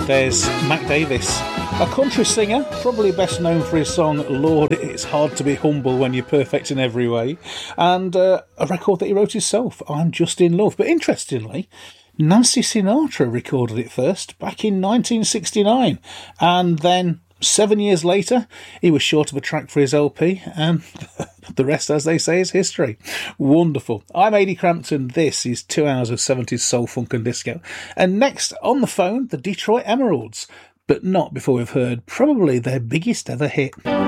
There's Mac Davis, a country singer, probably best known for his song Lord, It's Hard to Be Humble When You're Perfect in Every Way, and a record that he wrote himself, I'm Just in Love. But interestingly, Nancy Sinatra recorded it first back in 1969, and then 7 years later, he was short of a track for his LP, and the rest, as they say, is history. Wonderful. I'm Ady Crampton. This is 2 hours of 70s soul, funk and disco. And next, on the phone, the Detroit Emeralds. But not before we've heard probably their biggest ever hit.